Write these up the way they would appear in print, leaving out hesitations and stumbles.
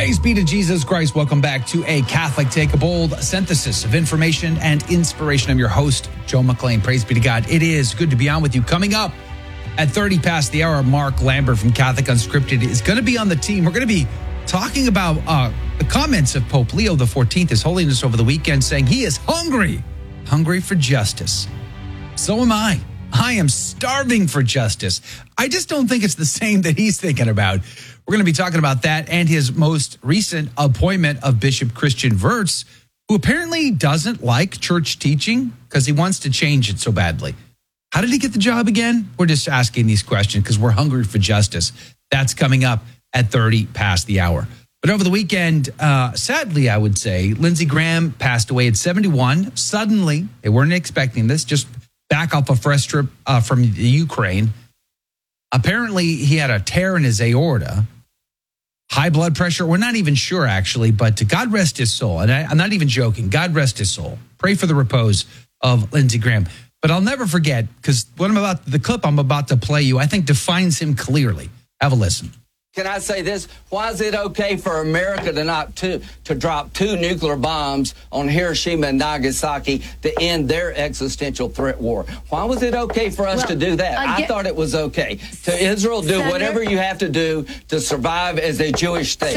Praise be to Jesus Christ. Welcome back to A Catholic Take, a bold synthesis of information and inspiration. I'm your host, Joe McClain. Praise be to God. It is good to be on with you. Coming up at 30 past the hour, Mark Lambert from Catholic Unscripted is going to be on the team. We're going to be talking about the comments of Pope Leo XIV, His Holiness, over the weekend, saying he is hungry for justice. So am I. I am starving for justice. I just don't think it's the same that he's thinking about. We're going to be talking about that and his most recent appointment of Bishop Christian Wirtz, who apparently doesn't like church teaching because he wants to change it so badly. How did he get the job again? We're just asking these questions because we're hungry for justice. That's coming up at 30 past the hour. But over the weekend, sadly, I would say, Lindsey Graham passed away at 71. Suddenly, they weren't expecting this, just back off a fresh trip from the Ukraine. Apparently, he had a tear in his aorta, high blood pressure. We're not even sure, actually, but God rest his soul. And I'm not even joking. God rest his soul. Pray for the repose of Lindsey Graham. But I'll never forget, because the clip I'm about to play you, I think defines him clearly. Have a listen. Can I say this? Why is it okay for America to drop 2 nuclear bombs on Hiroshima and Nagasaki to end their existential threat war? Why was it okay for us to do that? I thought it was okay. To Israel, do whatever you have to do to survive as a Jewish state.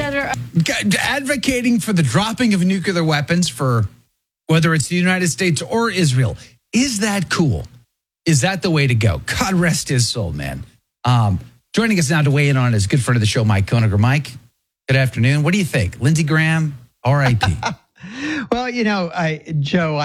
Advocating for the dropping of nuclear weapons for whether it's the United States or Israel. Is that cool? Is that the way to go? God rest his soul, man. Joining us now to weigh in on is good friend of the show, Mike Koeniger. Mike, good afternoon. What do you think? Lindsey Graham, R.I.P. Well, Joe,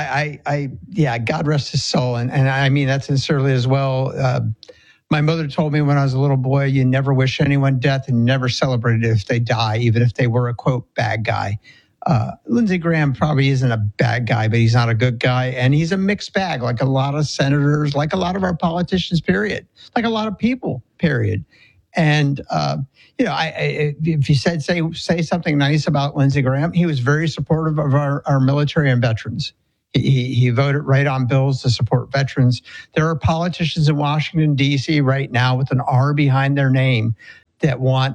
God rest his soul. And I mean that sincerely as well. My mother told me when I was a little boy, you never wish anyone death and never celebrate it if they die, even if they were a, quote, bad guy. Lindsey Graham probably isn't a bad guy, but he's not a good guy. And he's a mixed bag, like a lot of senators, like a lot of our politicians, period. Like a lot of people, period. And, if you say something nice about Lindsey Graham, he was very supportive of our military and veterans. He voted right on bills to support veterans. There are politicians in Washington, D.C. right now with an R behind their name that want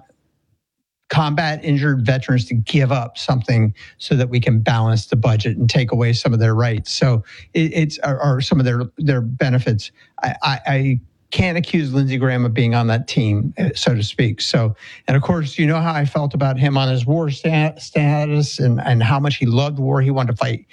combat injured veterans to give up something so that we can balance the budget and take away some of their rights. So it's some of their benefits. I can't accuse Lindsey Graham of being on that team, so to speak. So, and of course, you know how I felt about him on his war status and how much he loved war. He wanted to fight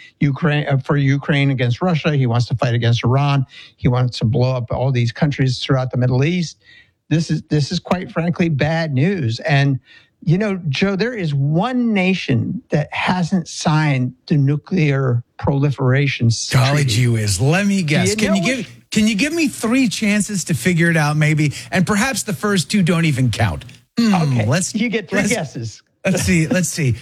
Ukraine against Russia. He wants to fight against Iran. He wants to blow up all these countries throughout the Middle East. This is quite frankly bad news. And Joe, there is one nation that hasn't signed the nuclear proliferation treaty. Golly gee whiz. Let me guess. Can you give me 3 chances to figure it out, maybe? And perhaps the first 2 don't even count. Okay, you get 3 guesses. Let's see.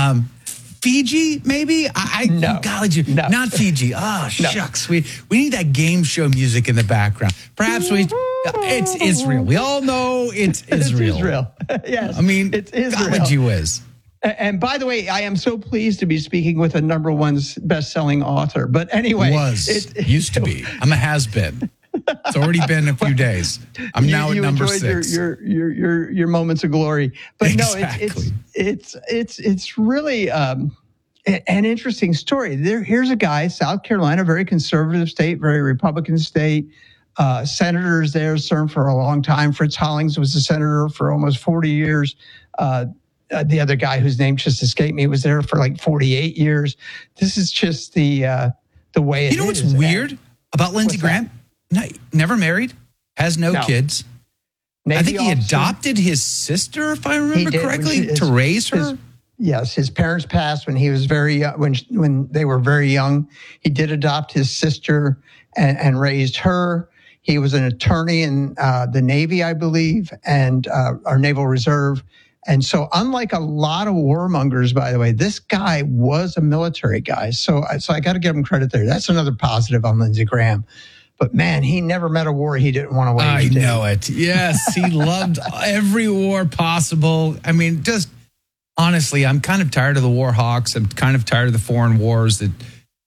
Fiji, maybe? No. Golly gee, no. Not Fiji. Oh, shucks. We need that game show music in the background. Perhaps it's Israel. We all know it's Israel. It's Israel. Yes. I mean, it's Israel. Golly gee whiz. And by the way, I am so pleased to be speaking with a number 1 best-selling author. But anyway, used to be. I'm a has-been. It's already been a few days. I'm now at number 6. Your moments of glory. But exactly. No, it's really an interesting story. Here's a guy, South Carolina, very conservative state, very Republican state. Senators there served for a long time. Fritz Hollings was a senator for almost 40 years. The other guy whose name just escaped me was there for like 48 years. This is just the way it is. You know what's weird about Lindsey Graham? Never married, has no kids. Navy I think he officer. Adopted his sister, if I remember correctly, to raise her. Yes, his parents passed when he was very young, when they were very young. He did adopt his sister and raised her. He was an attorney in the Navy, I believe, and our Naval Reserve. And so unlike a lot of warmongers, by the way, this guy was a military guy. So I got to give him credit there. That's another positive on Lindsey Graham. But man, he never met a war he didn't want to wage. I know it. Yes, he loved every war possible. I mean, just honestly, I'm kind of tired of the war hawks. I'm kind of tired of the foreign wars. That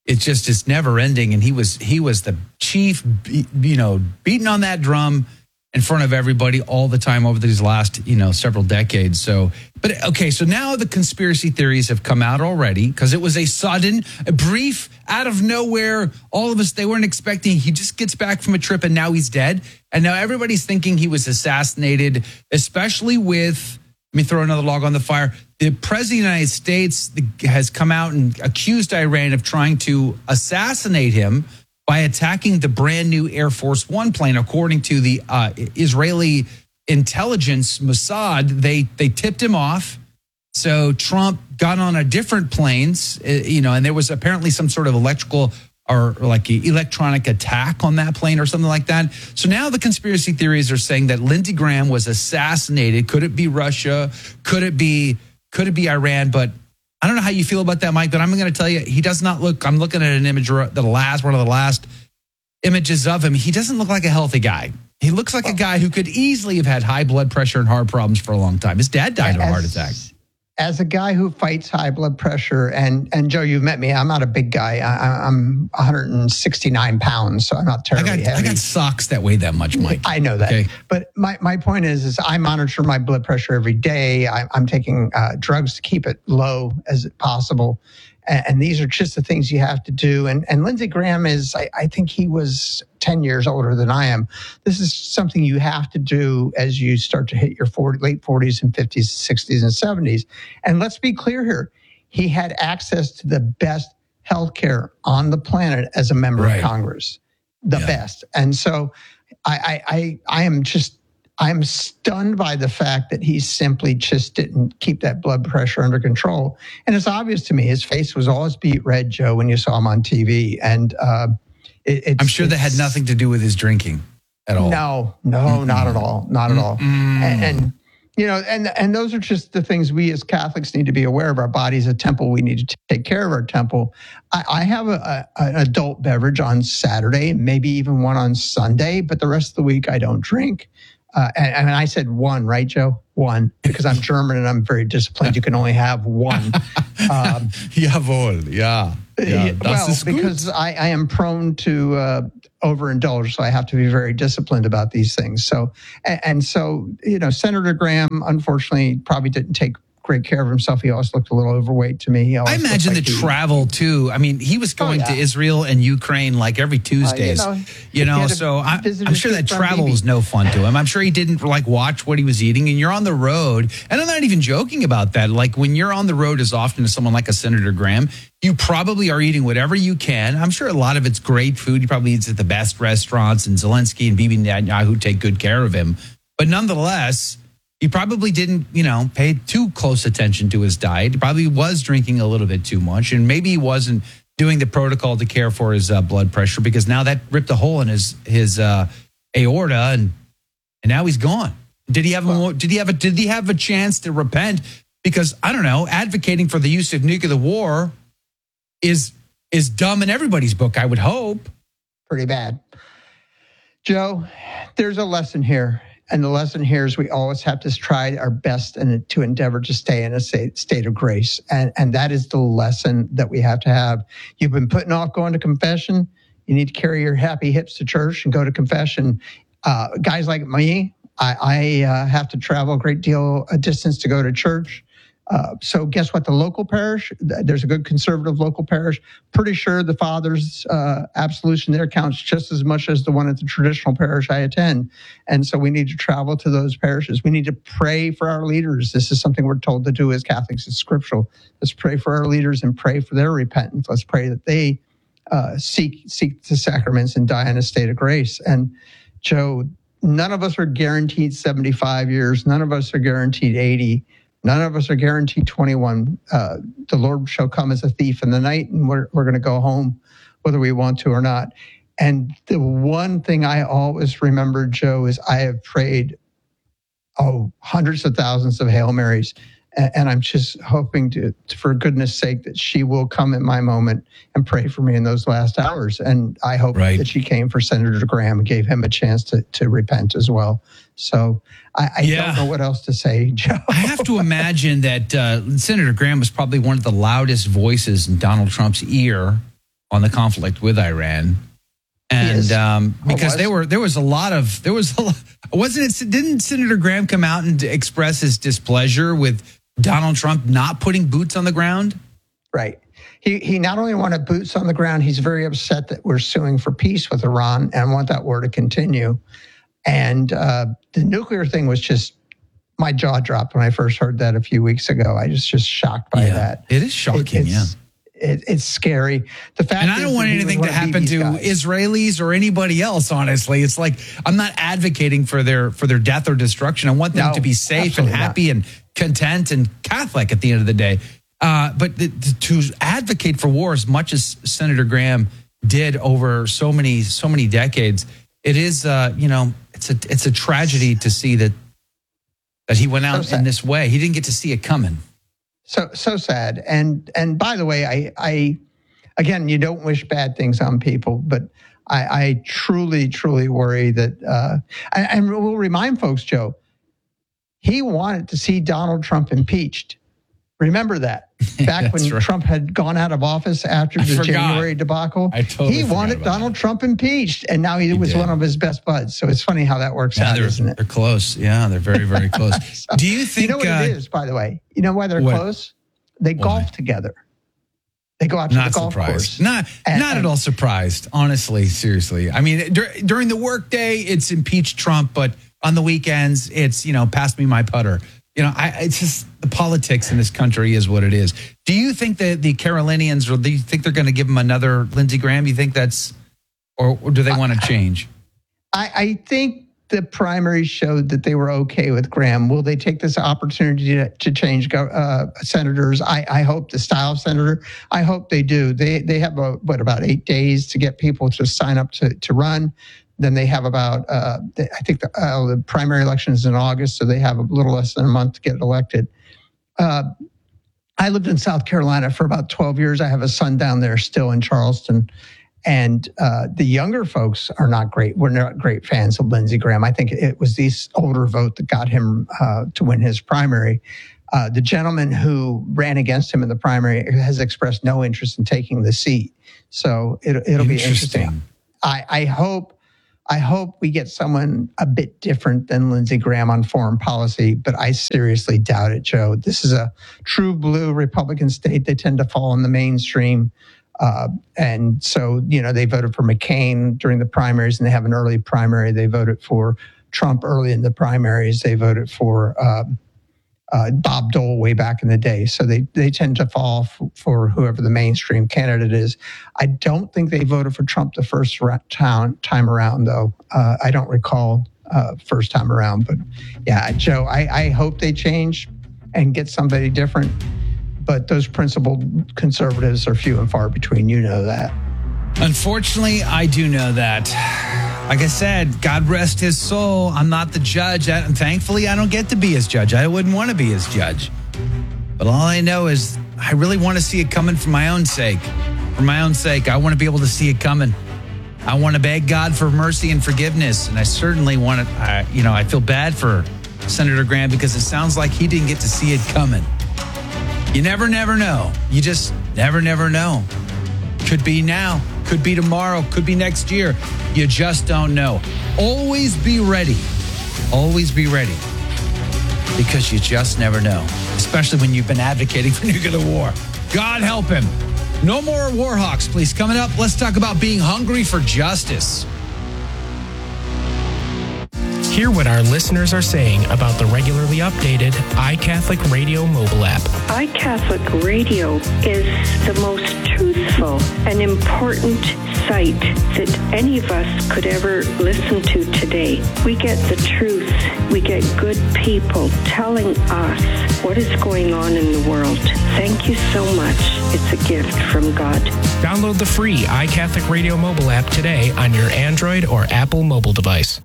it's never ending. And he was the chief, beating on that drum in front of everybody all the time over these last, several decades. So, but okay, so now the conspiracy theories have come out already because it was a brief, out of nowhere, all of us, they weren't expecting. He just gets back from a trip and now he's dead. And now everybody's thinking he was assassinated, especially with, let me throw another log on the fire. The president of the United States has come out and accused Iran of trying to assassinate him by attacking the brand new Air Force One plane. According to the Israeli intelligence, Mossad, they tipped him off. So Trump got on a different planes, and there was apparently some sort of electronic attack on that plane or something like that. So now the conspiracy theories are saying that Lindsey Graham was assassinated. Could it be Russia? Could it be Iran? But I don't know how you feel about that, Mike, but I'm going to tell you, he does not look, I'm looking at an image, one of the last images of him. He doesn't look like a healthy guy. He looks like a guy who could easily have had high blood pressure and heart problems for a long time. His dad died of a heart attack. As a guy who fights high blood pressure, and Joe, you've met me. I'm not a big guy. I'm 169 pounds, so I'm not terribly heavy. I got socks that weigh that much, Mike. I know that. Okay. But my point is I monitor my blood pressure every day. I'm taking drugs to keep it low as possible. And these are just the things you have to do. And Lindsey Graham is, I think he was 10 years older than I am. This is something you have to do as you start to hit your late 40s and 50s, 60s, and 70s. And let's be clear here. He had access to the best healthcare on the planet as a member of Congress. The best. And so I'm stunned by the fact that he simply just didn't keep that blood pressure under control. And it's obvious to me, his face was always beet red, Joe, when you saw him on TV. And I'm sure that had nothing to do with his drinking at all. No, not at all. Not at all. And those are just the things we as Catholics need to be aware of. Our body's a temple. We need to take care of our temple. I have an adult beverage on Saturday, maybe even one on Sunday, but the rest of the week I don't drink. And I said one, right, Joe? One, because I'm German and I'm very disciplined. You can only have one. Jawohl, yeah. Well, because I am prone to overindulge, so I have to be very disciplined about these things. So, Senator Graham, unfortunately, probably didn't take great care of himself. He always looked a little overweight to me. I imagine the travel too. I mean, he was going to Israel and Ukraine like every Tuesdays, so I'm sure that travel was no fun to him. I'm sure he didn't watch what he was eating, and you're on the road. And I'm not even joking about that. Like when you're on the road as often as someone like a Senator Graham, you probably are eating whatever you can. I'm sure a lot of it's great food. He probably eats at the best restaurants, and Zelensky and Bibi Netanyahu take good care of him. But nonetheless, he probably didn't, pay too close attention to his diet. He probably was drinking a little bit too much, and maybe he wasn't doing the protocol to care for his blood pressure, because now that ripped a hole in his aorta, and now he's gone. Did he have a chance to repent? Because I don't know, advocating for the use of nuclear war is dumb in everybody's book, I would hope. Pretty bad. Joe, there's a lesson here. And the lesson here is we always have to try our best and to endeavor to stay in a state of grace. And that is the lesson that we have to have. You've been putting off going to confession. You need to carry your happy hips to church and go to confession. Guys like me, I have to travel a distance to go to church. So guess what? The local parish, there's a good conservative local parish. Pretty sure the father's absolution there counts just as much as the one at the traditional parish I attend. And so we need to travel to those parishes. We need to pray for our leaders. This is something we're told to do as Catholics. It's scriptural. Let's pray for our leaders and pray for their repentance. Let's pray that they seek the sacraments and die in a state of grace. And Joe, none of us are guaranteed 75 years. None of us are guaranteed 80. None of us are guaranteed 21. The Lord shall come as a thief in the night, and we're going to go home whether we want to or not. And the one thing I always remember, Joe, is I have prayed hundreds of thousands of Hail Marys. And I'm just hoping for goodness sake, that she will come in my moment and pray for me in those last hours. And I hope that she came for Senator Graham and gave him a chance to repent as well. So I don't know what else to say, Joe. I have to imagine that Senator Graham was probably one of the loudest voices in Donald Trump's ear on the conflict with Iran. And because there was a lot, didn't Senator Graham come out and express his displeasure with Donald Trump not putting boots on the ground? Right. He not only wanted boots on the ground, he's very upset that we're suing for peace with Iran and want that war to continue. And the nuclear thing was just, my jaw dropped when I first heard that a few weeks ago. I was just shocked by that. It is shocking, It's scary. The fact, and I don't want anything to happen to Israelis or anybody else. Honestly, it's like I'm not advocating for their death or destruction. I want them to be safe and happy and content and Catholic at the end of the day. But to advocate for war as much as Senator Graham did over so many decades, it is it's a tragedy to see that he went out in this way. He didn't get to see it coming. So sad. And by the way, I again, you don't wish bad things on people, but I truly, truly worry that, and we'll remind folks, Joe, he wanted to see Donald Trump impeached. Remember that back when Trump had gone out of office after the January debacle, he wanted Donald Trump impeached, and now he was one of his best buds. So it's funny how that works out, isn't it? They're close. Yeah, they're very, very close. So, do you think? You know what it is, by the way? You know why they're close? They golf together. They go out to the golf course. Not at all surprised. Honestly, seriously. I mean, during the workday, it's impeach Trump, but on the weekends, it's pass me my putter. It's just the politics in this country is what it is. Do you think that the Carolinians, or do you think they're going to give him another Lindsey Graham? You think that's, or do they want to change? I think the primary showed that they were okay with Graham. Will they take this opportunity to change senators? I hope the style of senator. I hope they do. They have about 8 days to get people to sign up to run. Then they have about, I think the primary election is in August, so they have a little less than a month to get elected. I lived in South Carolina for about 12 years. I have a son down there still in Charleston. And the younger folks are not great. We're not great fans of Lindsey Graham. I think it was the older vote that got him to win his primary. The gentleman who ran against him in the primary has expressed no interest in taking the seat. So it'll be interesting. I hope we get someone a bit different than Lindsey Graham on foreign policy, but I seriously doubt it, Joe. This is a true blue Republican state. They tend to fall in the mainstream. And so, they voted for McCain during the primaries, and they have an early primary. They voted for Trump early in the primaries. They voted for Bob Dole way back in the day. So they tend to fall for whoever the mainstream candidate is. I don't think they voted for Trump the first time around, though. I don't recall first time around. But yeah, Joe, I hope they change and get somebody different. But those principled conservatives are few and far between. You know that. Unfortunately, I do know that. Like I said, God rest his soul. I'm not the judge. And thankfully, I don't get to be his judge. I wouldn't want to be his judge. But all I know is I really want to see it coming for my own sake. For my own sake, I want to be able to see it coming. I want to beg God for mercy and forgiveness. And I certainly want to, I feel bad for Senator Graham because it sounds like he didn't get to see it coming. You never know. You just never know. Could be now, could be tomorrow, could be next year. You just don't know. Always be ready. Always be ready. Because you just never know. Especially when you've been advocating for nuclear war. God help him. No more war hawks, please. Coming up, let's talk about being hungry for justice. Hear what our listeners are saying about the regularly updated iCatholic Radio mobile app. iCatholic Radio is the most truthful and important site that any of us could ever listen to today. We get the truth. We get good people telling us what is going on in the world. Thank you so much. It's a gift from God. Download the free iCatholic Radio mobile app today on your Android or Apple mobile device.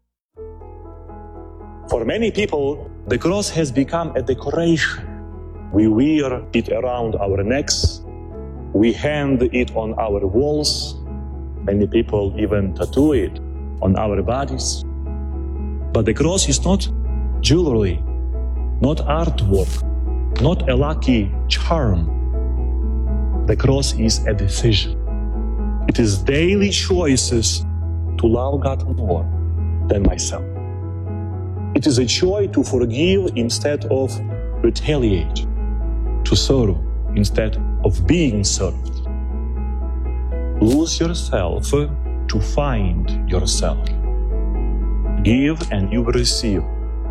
For many people, the cross has become a decoration. We wear it around our necks. We hang it on our walls. Many people even tattoo it on our bodies. But the cross is not jewelry, not artwork, not a lucky charm. The cross is a decision. It is daily choices to love God more than myself. It is a choice to forgive instead of retaliate, to serve instead of being served. Lose yourself to find yourself. Give and you will receive.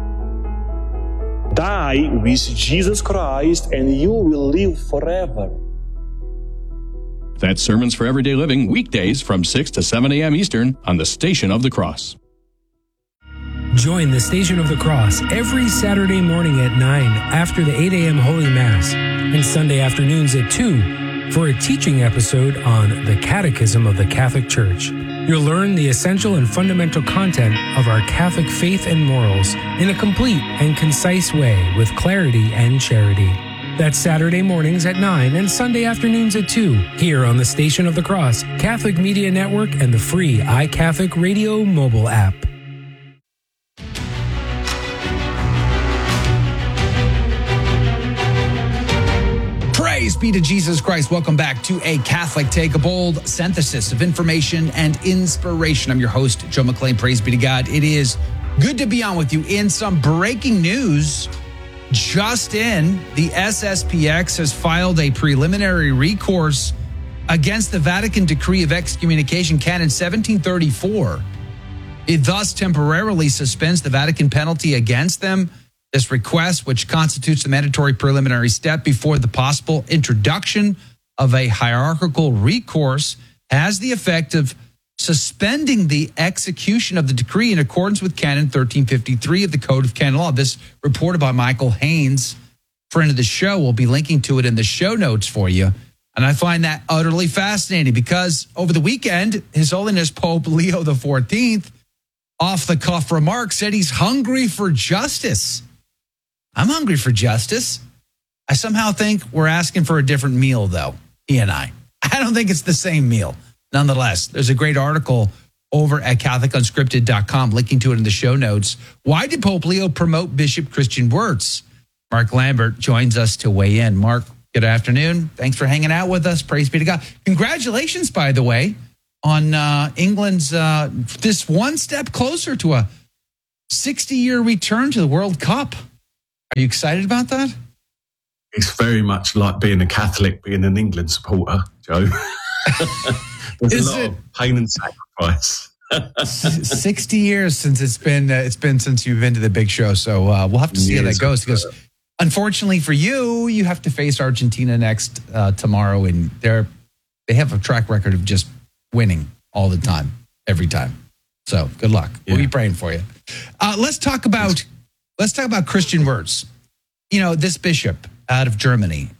Die with Jesus Christ and you will live forever. That's Sermons for Everyday Living, weekdays from 6 to 7 a.m. Eastern on the Station of the Cross. Join the Station of the Cross every Saturday morning at 9 after the 8 a.m. Holy Mass and Sunday afternoons at 2 for a teaching episode on the Catechism of the Catholic Church. You'll learn the essential and fundamental content of our Catholic faith and morals in a complete and concise way with clarity and charity. That's Saturday mornings at 9 and Sunday afternoons at 2 here on the Station of the Cross, Catholic Media Network, and the free iCatholic Radio mobile app. Praise be to Jesus Christ. Welcome back to A Catholic Take a Bold, synthesis of information and inspiration. I'm your host, Joe McClain. Praise be to God. It is good to be on with you. In some breaking news, just in, the SSPX has filed a preliminary recourse against the Vatican decree of excommunication, Canon 1734. It thus temporarily suspends the Vatican penalty against them. This request, which constitutes the mandatory preliminary step before the possible introduction of a hierarchical recourse, has the effect of suspending the execution of the decree in accordance with Canon 1353 of the Code of Canon Law. This reported by Michael Haynes, friend of the show. We'll be linking to it in the show notes for you. And I find that utterly fascinating because over the weekend, His Holiness Pope Leo XIV, off-the-cuff remarks, said he's hungry for justice. I'm hungry for justice. I somehow think we're asking for a different meal, though, he and I. I don't think it's the same meal. Nonetheless, there's a great article over at CatholicUnscripted.com, linking to it in the show notes. Why did Pope Leo promote Bishop Christian Wirtz? Mark Lambert joins us to weigh in. Mark, good afternoon. Thanks for hanging out with us. Praise be to God. Congratulations, by the way, on England's this one step closer to a 60-year return to the World Cup. Are you excited about that? It's very much like being a Catholic, being an England supporter, Joe. There's a lot of pain and sacrifice. 60 years since it's been since you've been to the big show. So we'll have to see how that goes. Because unfortunately for you, you have to face Argentina next tomorrow, and they have a track record of just winning all the time, every time. So good luck. Yeah. We'll be praying for you. Let's talk about Christian Wirtz. You know, this bishop out of Germany,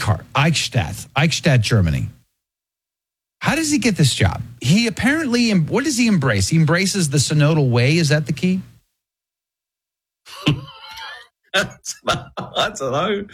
Eichstätt, Germany. How does he get this job? He apparently, what does he embrace? He embraces the synodal way. Is that the key? I don't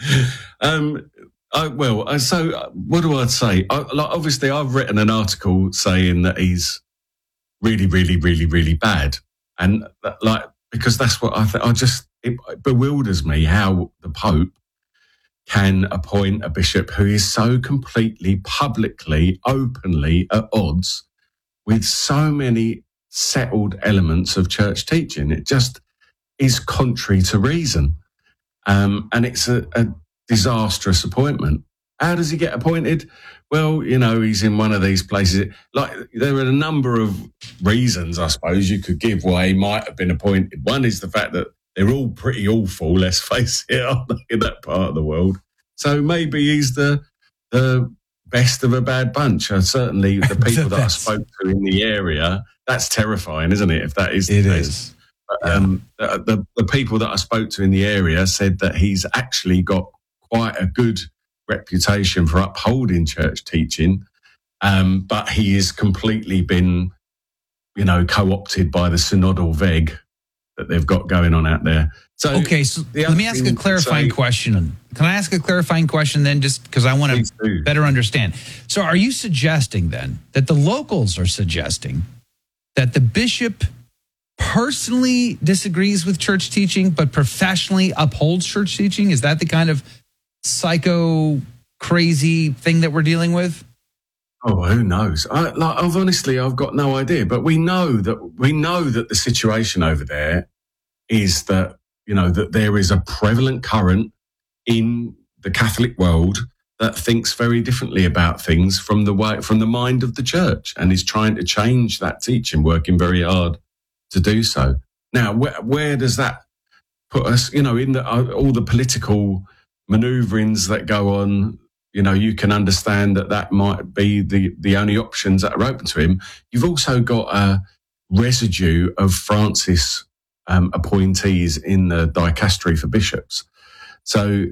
know. So what do I say? Obviously, I've written an article saying that he's really, really, really, really bad. And because that's what I think. It bewilders me how the Pope can appoint a bishop who is so completely, publicly, openly at odds with so many settled elements of church teaching. It just is contrary to reason. And it's a disastrous appointment. How does he get appointed? Well, you know, he's in one of these places. Like, there are a number of reasons, I suppose, you could give why he might have been appointed. One is the fact that they're all pretty awful, let's face it, aren't they, in that part of the world. So maybe he's the best of a bad bunch. Certainly the people that I spoke to in the area, that's terrifying, isn't it, if that is the case? The people that I spoke to in the area said that he's actually got quite a good reputation for upholding church teaching, but he has completely been, you know, co-opted by the synodal veg that they've got going on out there. So, okay, so let me ask a clarifying question. Can I ask a clarifying question then, just because I want to better understand? So are you suggesting then that the locals are suggesting that the bishop personally disagrees with church teaching, but professionally upholds church teaching? Is that the kind of psycho crazy thing that we're dealing with? Oh, who knows? I've got no idea. But we know that the situation over there is that, that there is a prevalent current in the Catholic world that thinks very differently about things from the mind of the church, and is trying to change that teaching, working very hard to do so. Now, where does that put us? In all the political maneuverings that go on. You can understand that might be the only options that are open to him. You've also got a residue of Francis appointees in the dicastery for bishops. So,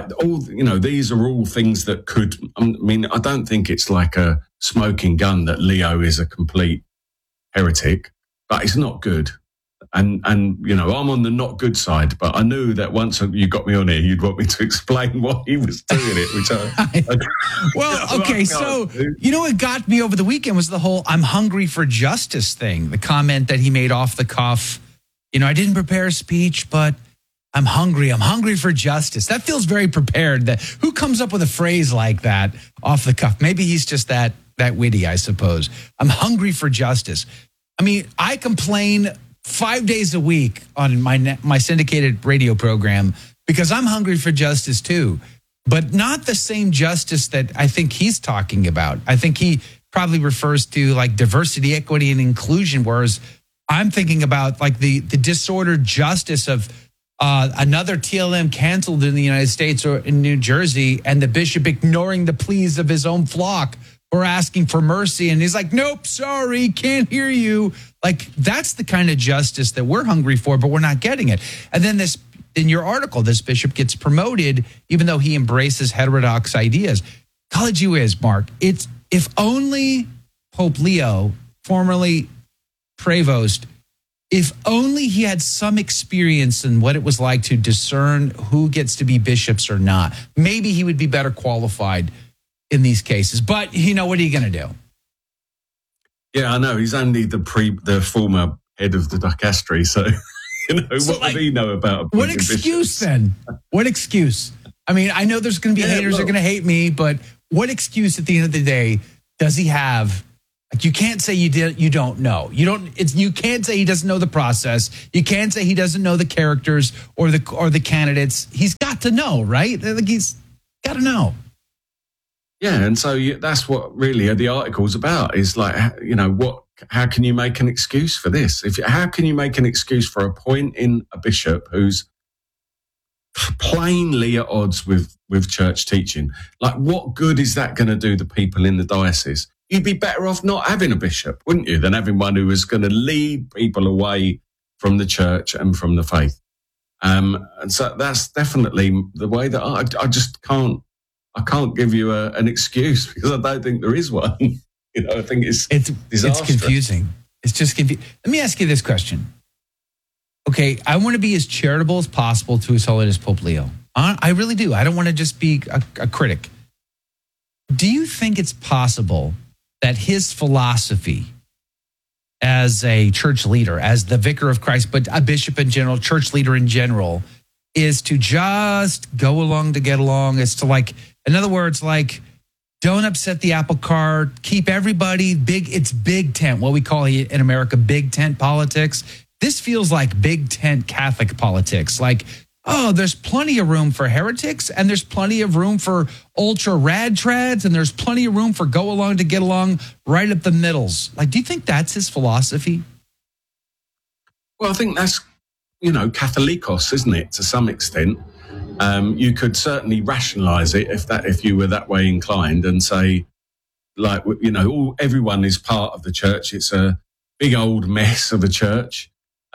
these are all things that could. I don't think it's like a smoking gun that Leo is a complete heretic, but it's not good. And I'm on the not good side, but I knew that once you got me on here, you'd want me to explain why he was doing it, which Well, okay, so what got me over the weekend was the whole "I'm hungry for justice" thing, the comment that he made off the cuff. I didn't prepare a speech, but I'm hungry for justice. That feels very prepared. Who comes up with a phrase like that off the cuff? Maybe he's just that witty, I suppose. I'm hungry for justice. I complain 5 days a week on my syndicated radio program because I'm hungry for justice too, but not the same justice that I think he's talking about. I think he probably refers to like diversity, equity, and inclusion, whereas I'm thinking about like the disordered justice of another TLM canceled in the United States or in New Jersey, and the bishop ignoring the pleas of his own flock or asking for mercy. And he's like, nope, sorry, can't hear you. Like, that's the kind of justice that we're hungry for, but we're not getting it. And then in your article, this bishop gets promoted, even though he embraces heterodox ideas. College you is, Mark, it's if only Pope Leo, formerly Prevost, if only he had some experience in what it was like to discern who gets to be bishops or not, maybe he would be better qualified in these cases. But, what are you going to do? Yeah, I know. He's only the former head of the dicastery. So, what would he know about what excuse bishops? Then? What excuse? I know there's going to be haters that are going to hate me, but what excuse at the end of the day does he have? Like, you can't say you don't know. You can't say he doesn't know the process. You can't say he doesn't know the characters or the candidates. He's got to know, right? Like, he's got to know. Yeah, and so that's what really the article's about, is like, how can you make an excuse for this? How can you make an excuse for appointing a bishop who's plainly at odds with church teaching? Like, what good is that going to do the people in the diocese? You'd be better off not having a bishop, wouldn't you, than having one who was going to lead people away from the church and from the faith. And so that's definitely the way that I just can't. I can't give you an excuse because I don't think there is one. I think it's disastrous. It's confusing. It's just confusing. Let me ask you this question. Okay, I want to be as charitable as possible to His Holiness Pope Leo. I really do. I don't want to just be a critic. Do you think it's possible that his philosophy as a church leader, as the vicar of Christ, but a bishop in general, church leader in general, is to just go along to get along? It's to in other words, don't upset the apple cart, keep everybody big. It's big tent, what we call in America, big tent politics. This feels like big tent Catholic politics. There's plenty of room for heretics, and there's plenty of room for ultra rad trads, and there's plenty of room for go along to get along right up the middles. Do you think that's his philosophy? Well, I think that's, Catholicos, isn't it, to some extent? You could certainly rationalize it if you were that way inclined and say, everyone is part of the church. It's a big old mess of a church.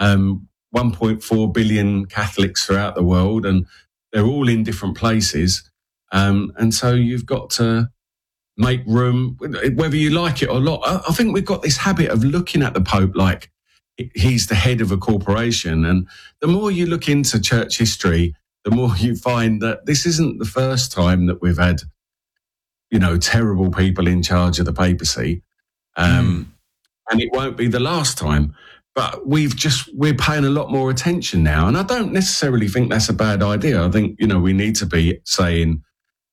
1.4 billion Catholics throughout the world, and they're all in different places. And so you've got to make room, whether you like it or not. I think we've got this habit of looking at the Pope like he's the head of a corporation. And the more you look into church history, the more you find that this isn't the first time that we've had, terrible people in charge of the papacy. And it won't be the last time. But we're paying a lot more attention now. And I don't necessarily think that's a bad idea. I think, we need to be saying,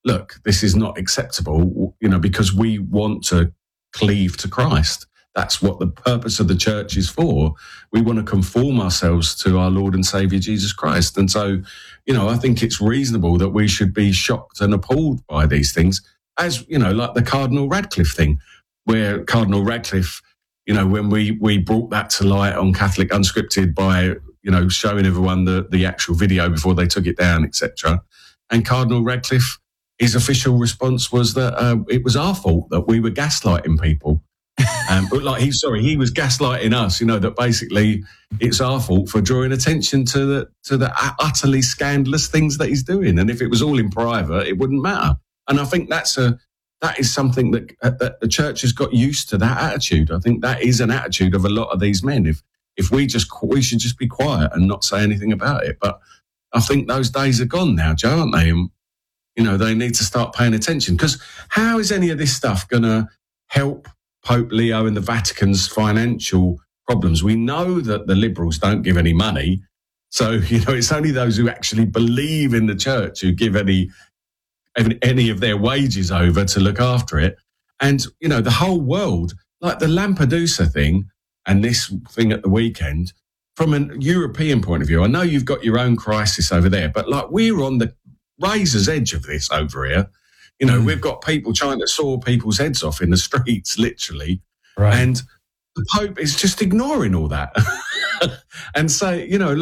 look, this is not acceptable, because we want to cleave to Christ. That's what the purpose of the church is for. We want to conform ourselves to our Lord and Saviour Jesus Christ. And so, I think it's reasonable that we should be shocked and appalled by these things, as, like the Cardinal Radcliffe thing, where Cardinal Radcliffe, when we brought that to light on Catholic Unscripted by, showing everyone the actual video before they took it down, etc. And Cardinal Radcliffe, his official response was that it was our fault that we were gaslighting people. But he was gaslighting us, that basically it's our fault for drawing attention to the utterly scandalous things that he's doing. And if it was all in private, it wouldn't matter. And I think that is something that the church has got used to, that attitude. I think that is an attitude of a lot of these men. If we should just be quiet and not say anything about it. But I think those days are gone now, Joe, aren't they? And, they need to start paying attention, because how is any of this stuff going to help Pope Leo and the Vatican's financial problems? We know that the liberals don't give any money. So, it's only those who actually believe in the church who give any of their wages over to look after it. And, the whole world, like the Lampedusa thing and this thing at the weekend, from a European point of view, I know you've got your own crisis over there, but like we're on the razor's edge of this over here. We've got people trying to saw people's heads off in the streets, literally. Right. And the Pope is just ignoring all that. And so,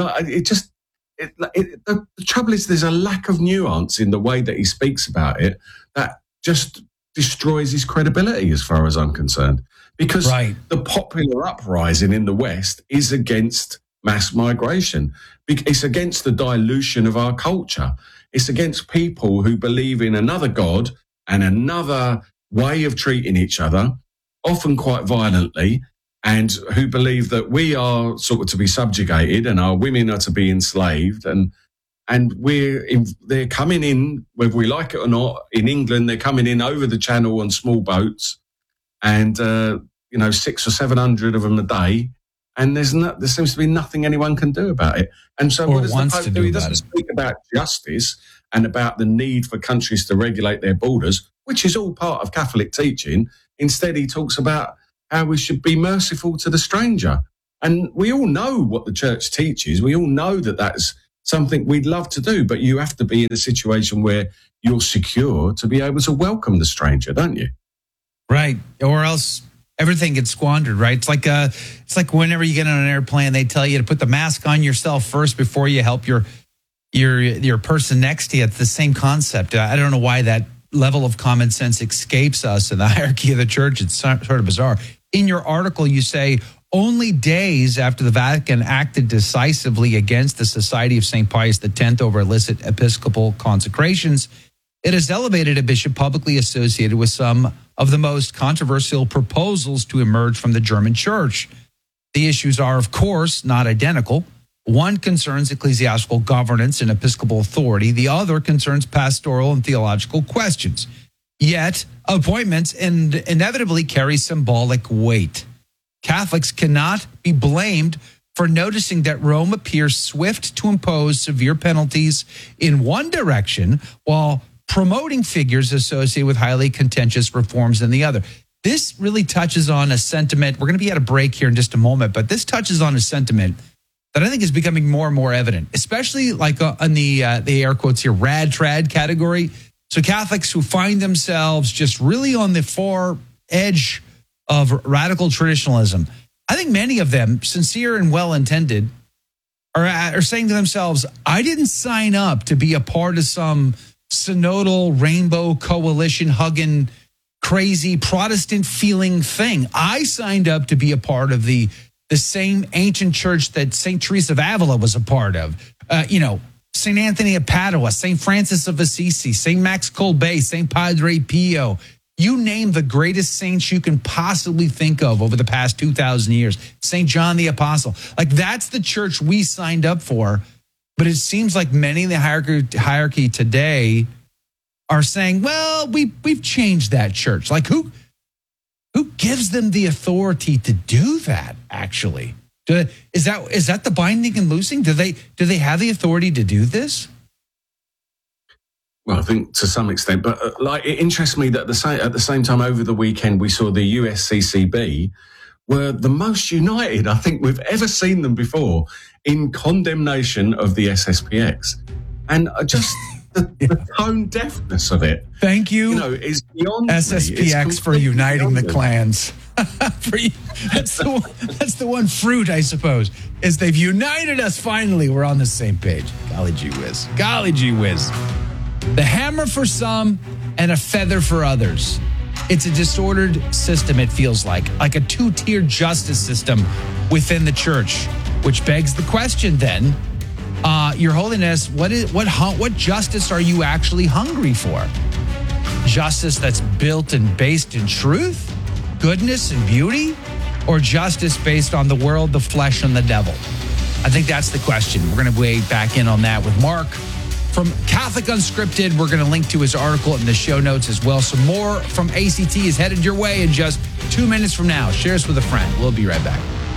the trouble is there's a lack of nuance in the way that he speaks about it that just destroys his credibility as far as I'm concerned. Because the popular uprising in the West is against mass migration. It's against the dilution of our culture. It's against people who believe in another God and another way of treating each other, often quite violently, and who believe that we are sort of to be subjugated and our women are to be enslaved. And they're coming in, whether we like it or not, in England, they're coming in over the channel on small boats, and 600 or 700 of them a day. And there seems to be nothing anyone can do about it. And so what does the Pope do? He doesn't speak about justice and about the need for countries to regulate their borders, which is all part of Catholic teaching. Instead, he talks about how we should be merciful to the stranger. And we all know what the church teaches. We all know that that's something we'd love to do, but you have to be in a situation where you're secure to be able to welcome the stranger, don't you? Right. Or else everything gets squandered, right? It's like whenever you get on an airplane, they tell you to put the mask on yourself first before you help your person next to you. It's the same concept. I don't know why that level of common sense escapes us in the hierarchy of the church. It's sort of bizarre. In your article, you say only days after the Vatican acted decisively against the Society of St. Pius X over illicit episcopal consecrations, it has elevated a bishop publicly associated with some of the most controversial proposals to emerge from the German church. The issues are, of course, not identical. One concerns ecclesiastical governance and episcopal authority. The other concerns pastoral and theological questions. Yet, appointments inevitably carry symbolic weight. Catholics cannot be blamed for noticing that Rome appears swift to impose severe penalties in one direction while promoting figures associated with highly contentious reforms in the other. This really touches on a sentiment. We're going to be at a break here in just a moment, but this touches on a sentiment that I think is becoming more and more evident, especially like on the air quotes here, rad trad category. So Catholics who find themselves just really on the far edge of radical traditionalism. I think many of them, sincere and well-intended, are saying to themselves, I didn't sign up to be a part of some synodal rainbow coalition hugging crazy Protestant feeling thing. I signed up to be a part of the same ancient church that St. Teresa of Avila was a part of. St. Anthony of Padua, St. Francis of Assisi, St. Max Colbet, St. Padre Pio. You name the greatest saints you can possibly think of over the past 2,000 years. St. John the Apostle. Like, that's the church we signed up for. But it seems like many in the hierarchy today are saying, well, we've changed that church. Like, who gives them the authority to do that, actually? Is that the binding and loosing? Do they have the authority to do this? Well, I think to some extent, but it interests me that at the same time over the weekend we saw the USCCB were the most united I think we've ever seen them before in condemnation of the SSPX, and just the tone deafness of it. Thank you. Is beyond SSPX for uniting the clans. That's the one fruit, I suppose, is they've united us finally. We're on the same page. Golly gee whiz. Golly gee whiz. The hammer for some and a feather for others. It's a disordered system, it feels like a two-tier justice system within the church, which begs the question then, Your Holiness, what justice are you actually hungry for? Justice that's built and based in truth, goodness and beauty, or justice based on the world, the flesh, and the devil? I think that's the question. We're going to weigh back in on that with Mark from Catholic Unscripted. We're going to link to his article in the show notes as well. Some more from ACT is headed your way in just 2 minutes from now. Share us with a friend. We'll be right back.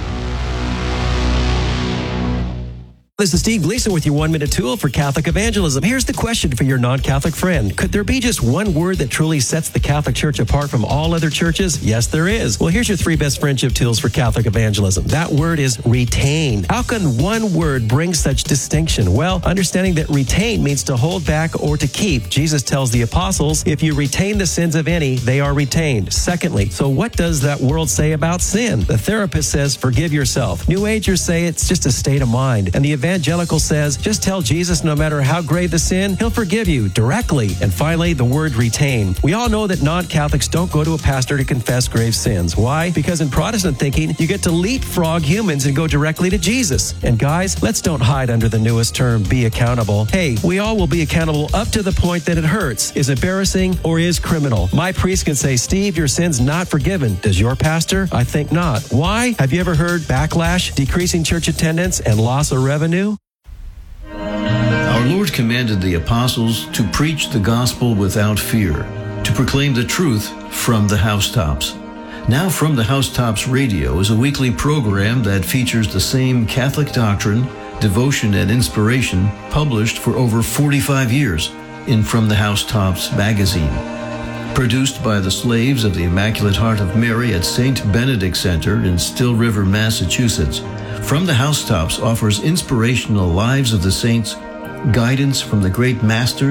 This is Steve Gleason with your 1-minute tool for Catholic evangelism. Here's the question for your non-Catholic friend. Could there be just one word that truly sets the Catholic Church apart from all other churches? Yes, there is. Well, here's your 3 best friendship tools for Catholic evangelism. That word is retain. How can one word bring such distinction? Well, understanding that retain means to hold back or to keep. Jesus tells the apostles, if you retain the sins of any, they are retained. Secondly, so what does that world say about sin? The therapist says, forgive yourself. New Agers say it's just a state of mind. And the evangelical says, just tell Jesus no matter how grave the sin, he'll forgive you directly. And finally, the word retain. We all know that non-Catholics don't go to a pastor to confess grave sins. Why? Because in Protestant thinking, you get to leapfrog humans and go directly to Jesus. And guys, let's don't hide under the newest term, be accountable. Hey, we all will be accountable up to the point that it hurts, is embarrassing, or is criminal. My priest can say, Steve, your sin's not forgiven. Does your pastor? I think not. Why? Have you ever heard backlash, decreasing church attendance, and loss of revenue? Our Lord commanded the apostles to preach the gospel without fear, to proclaim the truth from the housetops. Now From the Housetops Radio is a weekly program that features the same Catholic doctrine, devotion, and inspiration published for over 45 years in From the Housetops magazine. Produced by the slaves of the Immaculate Heart of Mary at St. Benedict Center in Still River, Massachusetts, From the Housetops offers inspirational lives of the saints, guidance from the great masters,